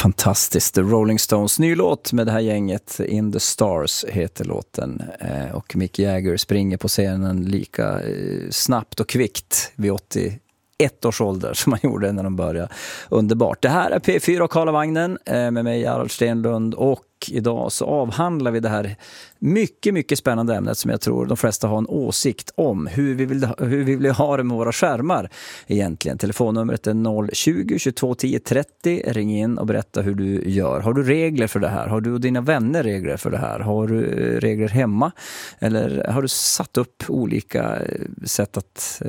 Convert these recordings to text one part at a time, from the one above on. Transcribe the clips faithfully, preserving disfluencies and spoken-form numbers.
Fantastiskt. The Rolling Stones ny låt med det här gänget, In the Stars heter låten, eh, och Mick Jagger springer på scenen lika eh, snabbt och kvickt vid åttioett års ålder som man gjorde när de började. Underbart. Det här är P fyra och Karlavagnen eh, med mig Gerald Stenlund, och idag så avhandlar vi det här mycket, mycket spännande ämnet som jag tror de flesta har en åsikt om. Hur vi vill, hur vi vill ha det med våra skärmar egentligen. Telefonnumret är noll tjugo, tjugotvå, tio, trettio. Ring in och berätta hur du gör. Har du regler för det här? Har du och dina vänner regler för det här? Har du regler hemma? Eller har du satt upp olika sätt att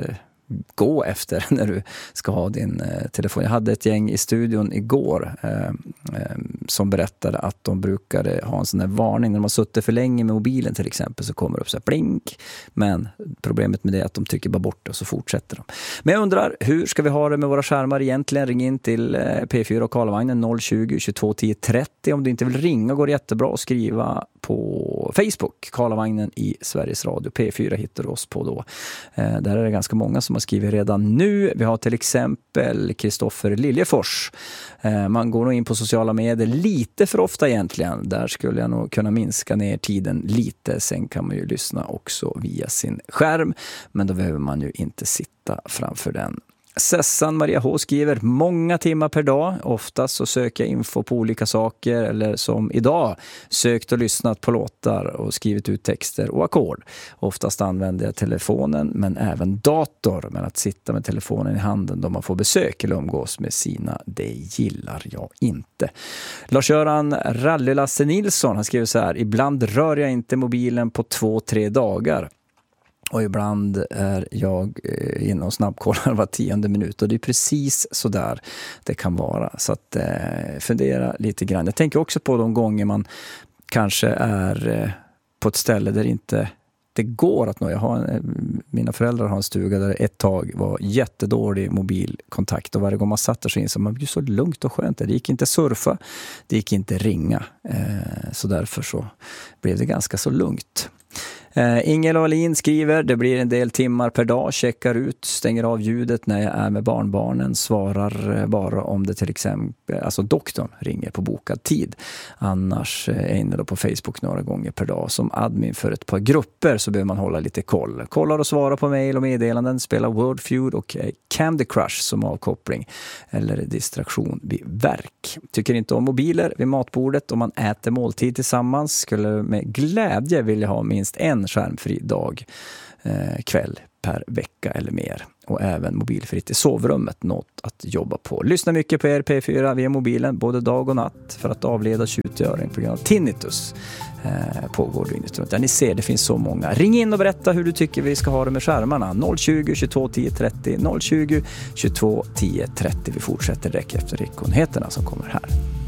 gå efter när du ska ha din eh, telefon? Jag hade ett gäng i studion igår eh, eh, som berättade att de brukade ha en sån här varning när de har suttit för länge med mobilen till exempel, så kommer det upp så här blink, men problemet med det är att de trycker bara bort det och så fortsätter de. Men jag undrar, hur ska vi ha det med våra skärmar egentligen? Ring in till eh, P fyra och Karlavagnen noll tjugo, tjugotvå, tio, trettio. Om du inte vill ringa går det jättebra att skriva på Facebook, Karlavagnen i Sveriges Radio. P fyra hittar du oss på då. Eh, där är det ganska många som har skrivit redan nu. Vi har till exempel Kristoffer Liljefors. Eh, man går nog in på sociala medier lite för ofta egentligen. Där skulle jag nog kunna minska ner tiden lite. Sen kan man ju lyssna också via sin skärm. Men då behöver man ju inte sitta framför den. Sessan Maria H skriver många timmar per dag. Oftast så söker jag info på olika saker, eller som idag sökt och lyssnat på låtar och skrivit ut texter och ackord. Oftast använder jag telefonen men även dator. Men att sitta med telefonen i handen då man får besök eller umgås med sina, det gillar jag inte. Lars-Göran Rallylasse Nilsson, han skriver så här: ibland rör jag inte mobilen på två, tre dagar. Och ibland är jag inne och snabbkollar var tionde minut. Och det är precis så där det kan vara. Så att eh, fundera lite grann. Jag tänker också på de gånger man kanske är eh, på ett ställe där inte det går att nå. Jag har en, mina föräldrar har en stuga där ett tag var jättedålig mobilkontakt. Och varje gång man satt där så insåg man, det är så lugnt och skönt. Det gick inte surfa, det gick inte ringa. Eh, så därför så blev det ganska så lugnt. Uh, Ingel Wallin skriver: det blir en del timmar per dag, checkar ut, stänger av ljudet när jag är med barnbarnen, svarar bara om det till exempel, alltså doktorn ringer på bokad tid. Annars är jag inne då på Facebook några gånger per dag. Som admin för ett par grupper så behöver man hålla lite koll. Kollar och svarar på mejl och meddelanden, spelar Wordfeud och Candy Crush som avkoppling eller distraktion vid verk. Tycker inte om mobiler vid matbordet om man äter måltid tillsammans. Skulle med glädje vilja ha minst en skärmfri dag, eh, kväll per vecka eller mer. Och även mobilfritt i sovrummet, något att jobba på. Lyssna mycket på er P fyra via mobilen både dag och natt för att avleda tjutöring på grund av tinnitus. Eh, pågår dygnet runt. Ja, ni ser, det finns så många. Ring in och berätta hur du tycker vi ska ha det med skärmarna. noll tjugo, tjugotvå, tio, trettio. noll tjugo, tjugotvå, tio, trettio. Vi fortsätter direkt efter rikonheterna som kommer här.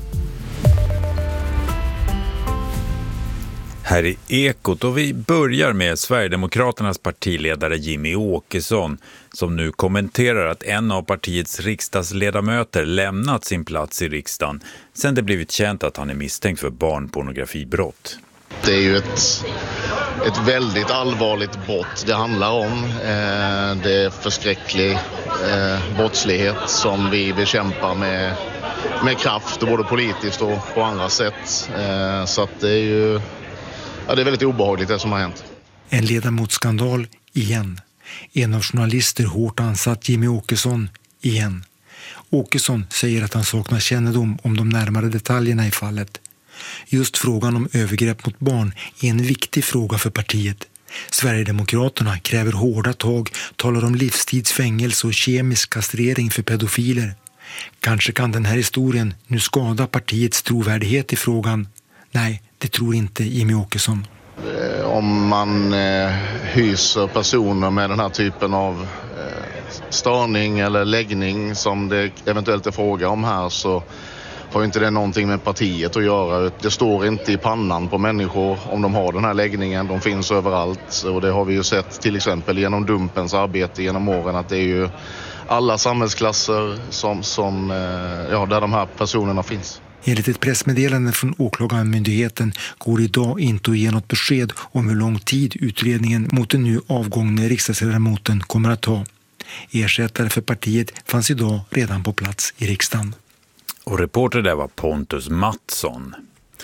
Här i Ekot, och vi börjar med Sverigedemokraternas partiledare Jimmy Åkesson som nu kommenterar att en av partiets riksdagsledamöter lämnat sin plats i riksdagen sedan det blivit känt att han är misstänkt för barnpornografibrott. Det är ju ett, ett väldigt allvarligt brott det handlar om. Eh, det är förskräcklig eh, brottslighet som vi bekämpar med, med kraft, både politiskt och på andra sätt. Eh, så att det är ju... Ja, det är väldigt obehagligt det som har hänt. En ledamotsskandal igen. En av journalister hårt ansatt Jimmy Åkesson igen. Åkesson säger att han saknar kännedom om de närmare detaljerna i fallet. Just frågan om övergrepp mot barn är en viktig fråga för partiet. Sverigedemokraterna kräver hårda tag, talar om livstidsfängelse och kemisk kastrering för pedofiler. Kanske kan den här historien nu skada partiets trovärdighet i frågan. Nej, det tror inte Jimmy Åkesson. Om man eh, hyser personer med den här typen av eh, störning eller läggning som det eventuellt är fråga om här, så har inte det någonting med partiet att göra. Det står inte i pannan på människor om de har den här läggningen. De finns överallt, och det har vi ju sett till exempel genom Dumpens arbete genom åren, att det är ju alla samhällsklasser som, som, eh, ja, där de här personerna finns. Enligt ett pressmeddelande från åklagarmyndigheten går idag inte att ge något besked om hur lång tid utredningen mot den nu avgångne riksdagsledamoten kommer att ta. Ersättare för partiet fanns idag redan på plats i riksdagen. Och reporter där var Pontus Mattsson.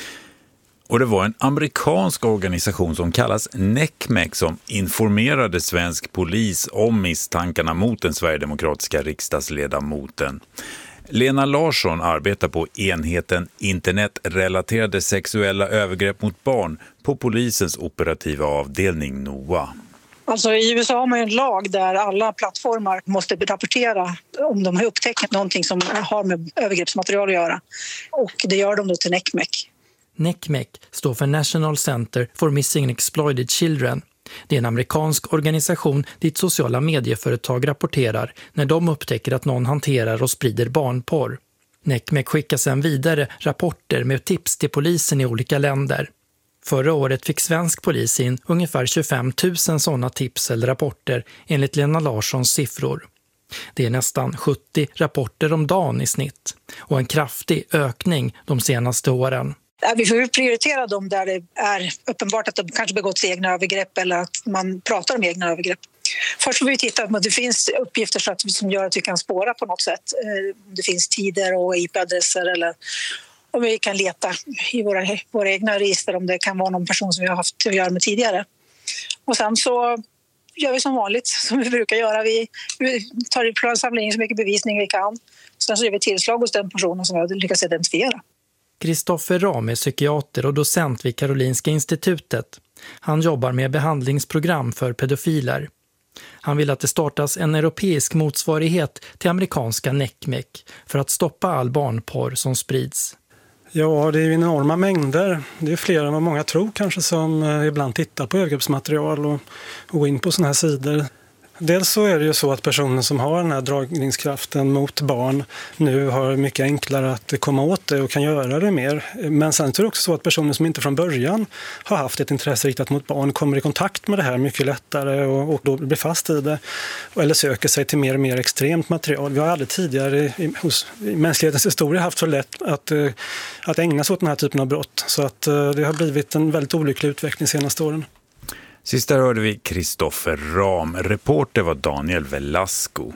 Och det var en amerikansk organisation som kallas NECMEC som informerade svensk polis om misstankarna mot den sverigedemokratiska riksdagsledamoten. Lena Larsson arbetar på enheten internetrelaterade sexuella övergrepp mot barn på polisens operativa avdelning NOA. Alltså i U S A har man ju en lag där alla plattformar måste rapportera om de har upptäckt någonting som har med övergreppsmaterial att göra. Och det gör de då till NECMEC. NECMEC står för National Center for Missing and Exploited Children. Det är en amerikansk organisation dit sociala medieföretag rapporterar när de upptäcker att någon hanterar och sprider barnporr. NECMEC skickar sedan vidare rapporter med tips till polisen i olika länder. Förra året fick svensk polis in ungefär tjugofem tusen sådana tips eller rapporter enligt Lena Larssons siffror. Det är nästan sjuttio rapporter om dagen i snitt och en kraftig ökning de senaste åren. Vi får prioritera dem där det är uppenbart att de kanske begått egna övergrepp eller att man pratar om egna övergrepp. Först får vi titta på att det finns uppgifter så att, som gör att vi kan spåra på något sätt. Det finns tider och I P-adresser eller om vi kan leta i våra, våra egna register om det kan vara någon person som vi har haft att göra med tidigare. Och sen så gör vi som vanligt, som vi brukar göra. Vi, vi tar i plansamling in så mycket bevisning vi kan. Sen så gör vi tillslag hos den personen som vi har lyckats identifiera. Kristoffer Ram är psykiater och docent vid Karolinska institutet. Han jobbar med behandlingsprogram för pedofiler. Han vill att det startas en europeisk motsvarighet till amerikanska NECMEC för att stoppa all barnporr som sprids. Ja, det är ju enorma mängder. Det är fler än vad många tror kanske som ibland tittar på övergreppsmaterial och, och går in på såna här sidor. Dels så är det ju så att personer som har den här dragningskraften mot barn nu har mycket enklare att komma åt det och kan göra det mer. Men sen är det också så att personer som inte från början har haft ett intresse riktat mot barn kommer i kontakt med det här mycket lättare och, och då blir fast i det. Eller söker sig till mer och mer extremt material. Vi har aldrig tidigare i, hos, i mänsklighetens historia haft så lätt att, att ägna sig åt den här typen av brott. Så att det har blivit en väldigt olycklig utveckling de senaste åren. Sist där hörde vi Kristoffer Ram, reporter var Daniel Velasco.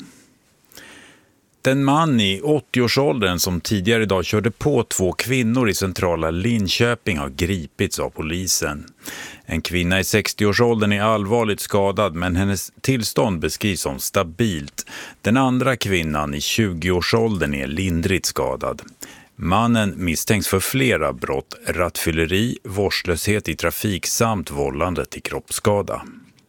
Den man i åttioårsåldern som tidigare idag körde på två kvinnor i centrala Linköping har gripits av polisen. En kvinna i sextioårsåldern är allvarligt skadad men hennes tillstånd beskrivs som stabilt. Den andra kvinnan i tjugoårsåldern är lindrigt skadad. Mannen misstänks för flera brott, rattfylleri, vårdslöshet i trafik samt vållande till kroppsskada.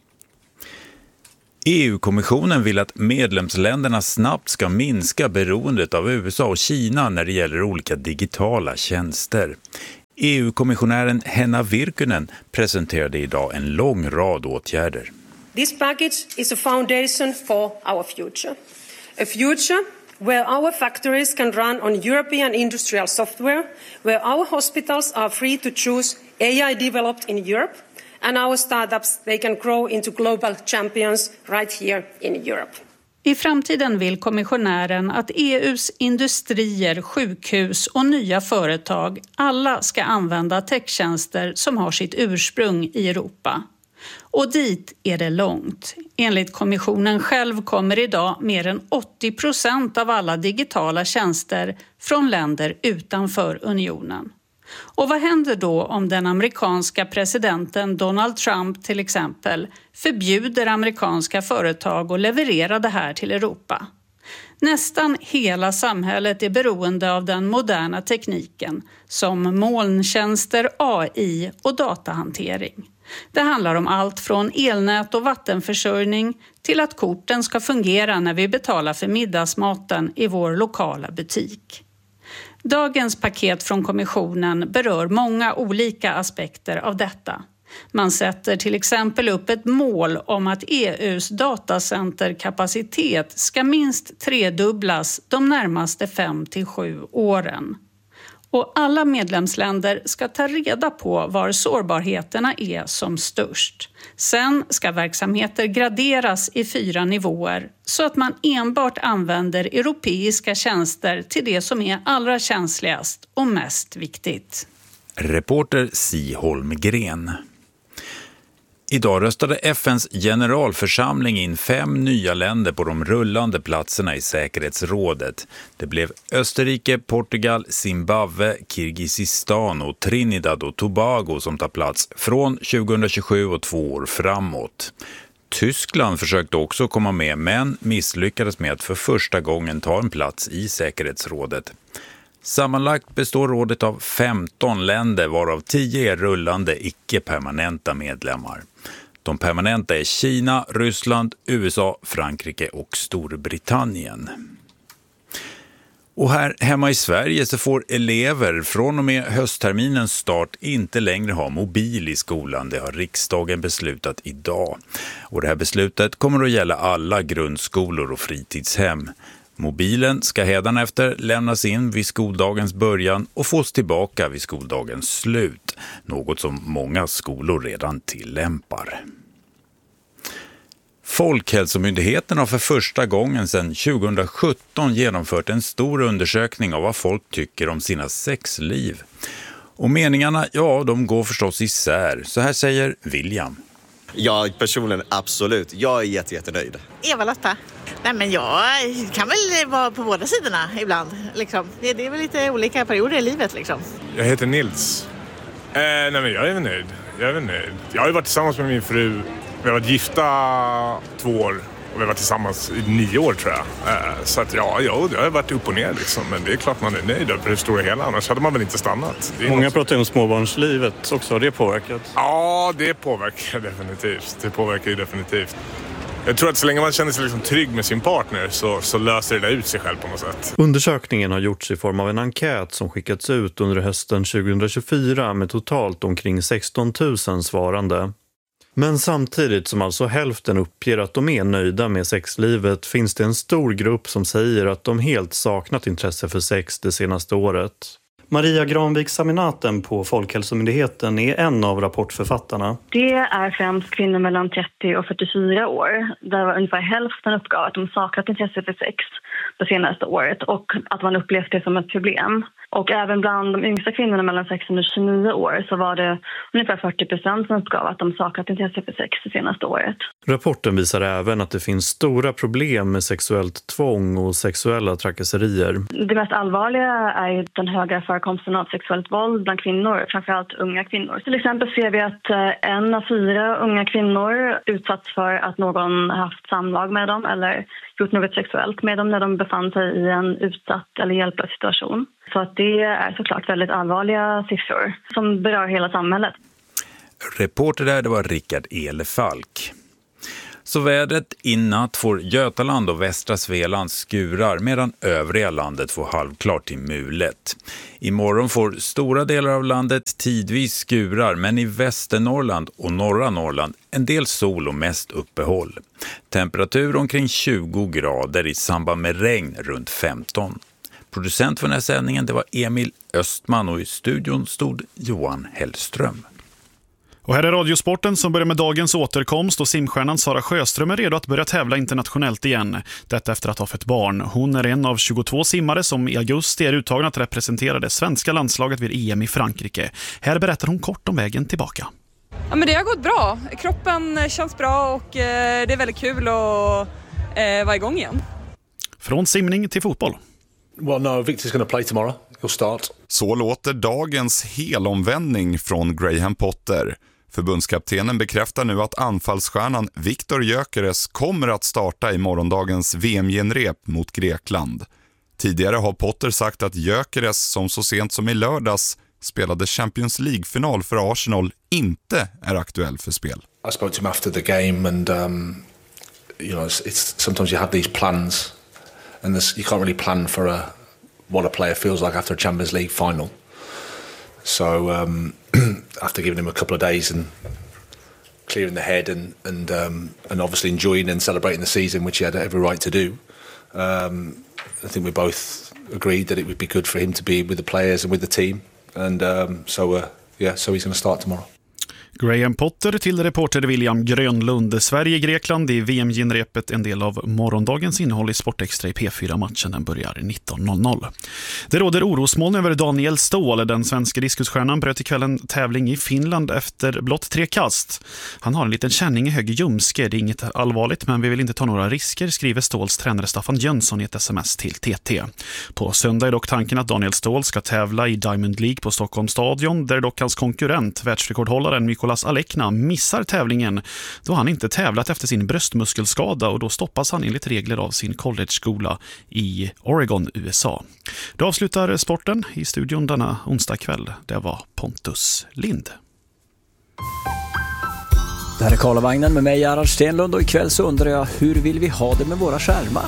E U-kommissionen vill att medlemsländerna snabbt ska minska beroendet av U S A och Kina när det gäller olika digitala tjänster. E U-kommissionären Henna Virkkunen presenterade idag en lång rad åtgärder. This package is a foundation for our future. A future where our factories can run on European industrial software, where our hospitals are free to choose A I developed in Europe, and our startups, they can grow into global champions right here in Europe. I framtiden vill kommissionären att E U:s industrier, sjukhus och nya företag alla ska använda techtjänster som har sitt ursprung i Europa. Och dit är det långt. Enligt kommissionen själv kommer idag mer än åttio procent av alla digitala tjänster från länder utanför unionen. Och vad händer då om den amerikanska presidenten Donald Trump till exempel förbjuder amerikanska företag att leverera det här till Europa? Nästan hela samhället är beroende av den moderna tekniken som molntjänster, A I och datahantering. Det handlar om allt från elnät och vattenförsörjning till att korten ska fungera när vi betalar för middagsmaten i vår lokala butik. Dagens paket från kommissionen berör många olika aspekter av detta. Man sätter till exempel upp ett mål om att E U:s datacenterkapacitet ska minst tredubblas de närmaste fem till sju åren. Och alla medlemsländer ska ta reda på var sårbarheterna är som störst. Sen ska verksamheter graderas i fyra nivåer så att man enbart använder europeiska tjänster till det som är allra känsligast och mest viktigt. Reporter Si Holmgren. Idag röstade F N:s generalförsamling in fem nya länder på de rullande platserna i säkerhetsrådet. Det blev Österrike, Portugal, Zimbabwe, Kirgizistan och Trinidad och Tobago som tar plats från tjugohundratjugosju och två år framåt. Tyskland försökte också komma med men misslyckades med att för första gången ta en plats i säkerhetsrådet. Sammanlagt består rådet av femton länder varav tio är rullande icke-permanenta medlemmar. De permanenta är Kina, Ryssland, U S A, Frankrike och Storbritannien. Och här hemma i Sverige så får elever från och med höstterminens start inte längre ha mobil i skolan. Det har riksdagen beslutat idag. Och det här beslutet kommer att gälla alla grundskolor och fritidshem. Mobilen ska hädanefter lämnas in vid skoldagens början och fås tillbaka vid skoldagens slut. Något som många skolor redan tillämpar. Folkhälsomyndigheten har för första gången sedan tjugohundrasjutton genomfört en stor undersökning av vad folk tycker om sina sexliv. Och meningarna, ja, de går förstås isär. Så här säger William. Jag personligen absolut. Jag är jätte, jättenöjd. Eva-Lotta. Nej, men jag kan väl vara på båda sidorna ibland. Liksom. Det, det är väl lite olika perioder i livet. Liksom. Jag heter Nils. Eh, nej, men jag är väl nöjd. Jag är väl nöjd. Jag har ju varit tillsammans med min fru. Vi har varit gifta två år och vi har varit tillsammans i nio år tror jag. Eh, så att ja, ja, det har varit upp och ner liksom. Men det är klart man är nöjd över det stora hela. Annars hade man väl inte stannat. Många något... pratar om småbarnslivet också. Har det påverkat? Ja, det påverkar definitivt. Det påverkar ju definitivt. Jag tror att så länge man känner sig liksom trygg med sin partner så, så löser det där ut sig själv på något sätt. Undersökningen har gjorts i form av en enkät som skickats ut under hösten tjugohundratjugofyra med totalt omkring sexton tusen svarande. Men samtidigt som alltså hälften uppger att de är nöjda med sexlivet finns det en stor grupp som säger att de helt saknat intresse för sex det senaste året. Maria Granvik-Saminaten på Folkhälsomyndigheten är en av rapportförfattarna. Det är främst kvinnor mellan trettio och fyrtiofyra år där ungefär hälften uppgav att de saknat intresse för sex det senaste året och att man upplevt det som ett problem. Och även bland de yngsta kvinnorna mellan sexton och tjugonio år så var det ungefär fyrtio procent som uppgav att de saknat intresse för sex det senaste året. Rapporten visar även att det finns stora problem med sexuellt tvång och sexuella trakasserier. Det mest allvarliga är den höga förekomsten av sexuellt våld bland kvinnor, framförallt unga kvinnor. Till exempel ser vi att en av fyra unga kvinnor utsatts för att någon haft samlag med dem eller gjort något sexuellt med dem när de befann sig i en utsatt eller hjälplös situation. Så att det är såklart väldigt allvarliga siffror som berör hela samhället. Reporter där, det var Rickard Elefalk. Så vädret i natt får Götaland och västra Svealand skurar medan övriga landet får halvklart till mulet. Imorgon får stora delar av landet tidvis skurar men i Västernorrland och norra Norrland en del sol och mest uppehåll. Temperatur omkring tjugo grader i samband med regn runt femton. Producent för den här sändningen det var Emil Östman och i studion stod Johan Hellström. Och här är Radiosporten som börjar med dagens återkomst och simstjärnan Sara Sjöström är redo att börja tävla internationellt igen. Detta efter att ha fått barn. Hon är en av tjugotvå simmare som i augusti är uttagna att representera det svenska landslaget vid E M i Frankrike. Här berättar hon kort om vägen tillbaka. Ja, men det har gått bra. Kroppen känns bra och eh, det är väldigt kul att eh, vara igång igen. Från simning till fotboll. Well, no, Victor's going to play tomorrow. He'll start. Så låter dagens helomvändning från Graham Potter. Förbundskaptenen bekräftar nu att anfallsstjärnan Viktor Gyökeres kommer att starta i morgondagens V M-genrep mot Grekland. Tidigare har Potter sagt att Gyökeres, som så sent som i lördags spelade Champions League-final för Arsenal, inte är aktuell för spel. I spoke to him after the game and um, you know, it's, it's sometimes you have these plans and this, you can't really plan for a, what a player feels like after a Champions League final. So um, after giving him a couple of days and clearing the head and and um, and obviously enjoying and celebrating the season, which he had every right to do, um, I think we both agreed that it would be good for him to be with the players and with the team. And um, so uh, yeah, so he's going to start tomorrow. Graham Potter till reporter William Grönlund. Sverige-Grekland i V M-genrepet, en del av morgondagens innehåll i Sportextra i P fyra-matchen. Den börjar nitton noll noll. Det råder orosmoln över Daniel Ståhl. Den svenska diskusstjärnan bröt ikväll en tävling i Finland efter blott tre kast. Han har en liten känning i höger ljumske. Det är inget allvarligt, men vi vill inte ta några risker, skriver Ståhls tränare Staffan Jönsson i ett sms till T T. På söndag är dock tanken att Daniel Ståhl ska tävla i Diamond League på Stockholms stadion, där dock hans konkurrent, världsrekordhållaren Mikolas Alekna, missar tävlingen då han inte tävlat efter sin bröstmuskelskada, och då stoppas han enligt regler av sin collegeskola i Oregon, U S A. Då avslutar sporten i studion denna onsdag kväll. Det var Pontus Lind. Det här är Karlavagnen med mig, Gerhard Stenlund, och ikväll så undrar jag, hur vill vi ha det med våra skärmar?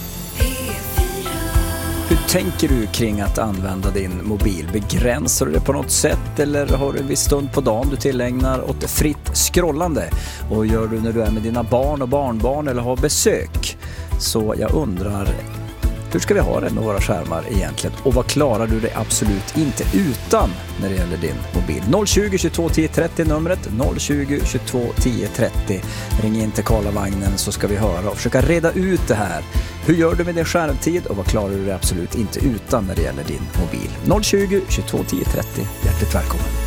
Hur tänker du kring att använda din mobil? Begränsar du det på något sätt, eller har du en viss stund på dagen du tillägnar åt fritt scrollande? Och gör du när du är med dina barn och barnbarn eller har besök? Så jag undrar, hur ska vi ha det med våra skärmar egentligen? Och vad klarar du dig absolut inte utan när det gäller din mobil? noll tjugo, tjugotvå, tio trettio numret, noll tjugo, tjugotvå, tio trettio. Ring in till Karlavagnen så ska vi höra och försöka reda ut det här. Hur gör du med din skärmtid och vad klarar du dig absolut inte utan när det gäller din mobil? noll tjugo, tjugotvå, tio trettio. Hjärtligt välkommen.